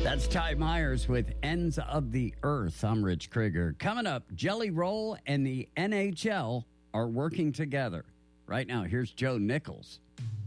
That's Ty Myers with Ends of the Earth. I'm Rich Krieger. Coming up, Jelly Roll and the NHL are working together. Right now, here's Joe Nichols.